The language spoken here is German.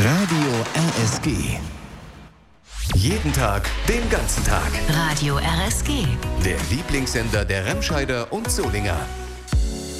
Radio RSG. Jeden Tag, den ganzen Tag. Radio RSG. Der Lieblingssender der Remscheider und Solinger.